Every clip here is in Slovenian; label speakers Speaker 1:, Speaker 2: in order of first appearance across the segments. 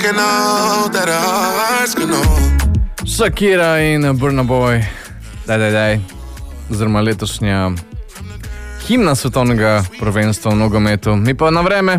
Speaker 1: working out that our hearts can hold.
Speaker 2: Shakira in Burna Boy. Daj. Oziroma letošnja himna svetovnega prvenstva v nogometu. Mi pa na vreme.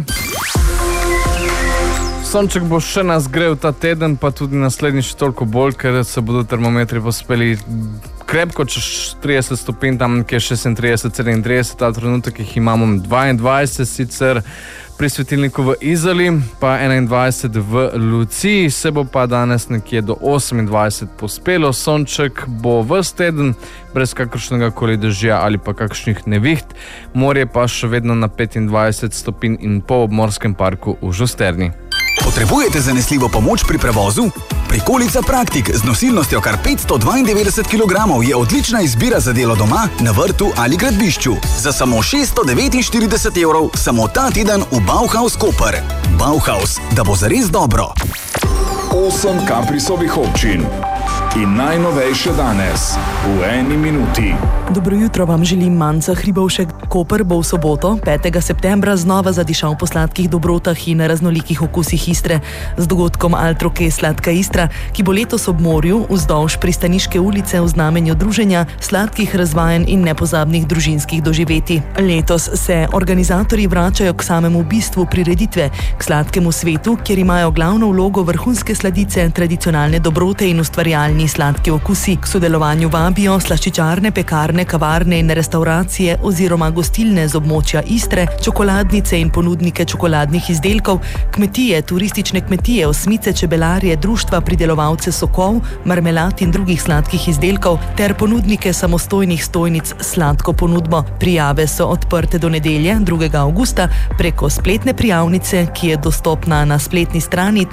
Speaker 2: Sonček bo še nas grel ta teden, pa tudi naslednji še toliko bolj, ker se bodo termometri pospeli krepko čez 30 stopinj, tam nekje 36, 37, ta trenutek jih imamo 22, sicer pri svetilniku v Izoli, pa 21 v Luciji, se bo pa danes nekje do 28 pospelo, sonček bo ves teden brez kakršnega koli dežja ali pa kakšnih neviht, morje pa še vedno na 25 stopinj in pol ob Morskem parku v Žusterni.
Speaker 3: Potrebujete zanesljivo pomoč pri prevozu? Prikolica Praktik z nosilnostjo kar 592 kg je odlična izbira za delo doma, na vrtu ali gradbišču. Za samo 649 evrov samo ta teden v Bauhaus Koper. Bauhaus, da bo zares dobro.
Speaker 4: 8 Caprisovih občin in najnovejše danes v 1 minuti.
Speaker 5: Dobro jutro vam želim Manca Hribovšek. Koper bo v soboto, 5. septembra, znova zadišal po sladkih dobrotah in raznolikih okusih Istre z dogodkom Altroke Sladka Istra, ki bo letos ob morju vzdolž Pristaniške ulice v znamenju druženja, sladkih razvajanj in nepozabnih družinskih doživetij. Letos se organizatorji vračajo k samemu bistvu prireditve, k sladkemu svetu, kjer imajo glavno vlogo vrhunske sladice, tradicionalne dobrote in ustvarjalni sladki okusi. K sodelovanju vabijo slaščičarne, pekarne, kavarne in restauracije oziroma gostilne z območja Istre, čokoladnice in ponudnike čokoladnih izdelkov, kmetije, turistične kmetije, osmice, čebelarje, društva, pridelovalce sokov, marmelad in drugih sladkih izdelkov ter ponudnike samostojnih stojnic s sladko ponudbo. Prijave so odprte do nedelje, 2. avgusta, preko spletne prijavnice, ki je dostopna na spletni strani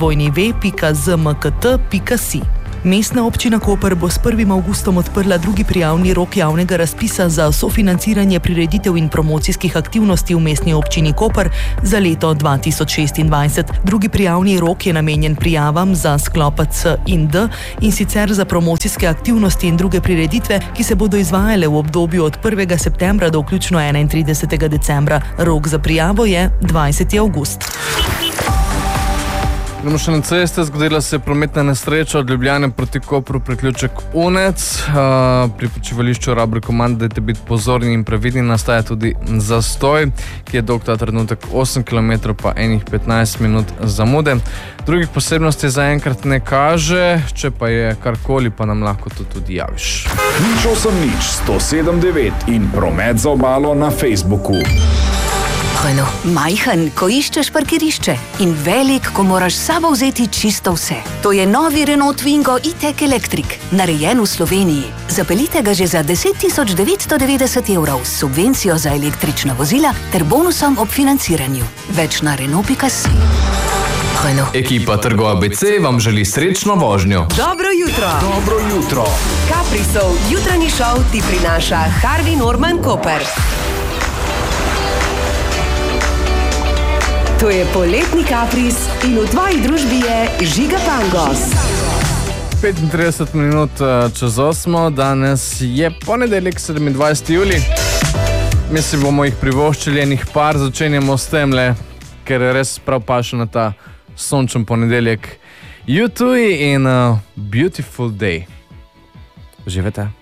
Speaker 5: www.zmkt.si. Mestna občina Koper bo s 1. avgustom odprla drugi prijavni rok javnega razpisa za sofinanciranje prireditev in promocijskih aktivnosti v mestni občini Koper za leto 2026. Drugi prijavni rok je namenjen prijavam za sklopa C in D, in sicer za promocijske aktivnosti in druge prireditve, ki se bodo izvajale v obdobju od 1. septembra do vključno 31. decembra. Rok za prijavo je 20. avgust.
Speaker 2: Gremo še na ceste, zgodila se je prometna nesreča od Ljubljane proti Kopru, priključek Unec. Pri počivališču Rabrikoman, dajte biti pozorni in previdni, nastaja tudi zastoj, ki je dolg ta trenutek 8 km pa 15 minut zamude. Drugih posebnosti zaenkrat ne kaže, če pa je karkoli, pa nam lahko to tudi javiš.
Speaker 4: 089 in promet za obalo na Facebooku.
Speaker 6: Majhen, ko iščeš parkirišče, in velik, ko moraš s sabo vzeti čisto vse. To je novi Renault Twingo E-Tech Electric, narejen v Sloveniji. Zapeljite ga že za 10.990 evrov s subvencijo za električna vozila ter bonusom ob financiranju. Več na Renault.si.
Speaker 7: Ekipa Trgo ABC vam želi srečno vožnjo.
Speaker 8: Dobro jutro.
Speaker 4: Dobro jutro.
Speaker 8: Caprisov jutranji šov ti prinaša Harvey Norman Koper. To je poletni Capris in v tvoji družbi je Žiga Pangos.
Speaker 2: 35 minut čez 8, danes je ponedeljek, 27. julij. Mi si bomo jih privoščili enih par, začenjamo s temle, ker res prav paše na ta sončen ponedeljek. U2 in Beautiful Day. Živete.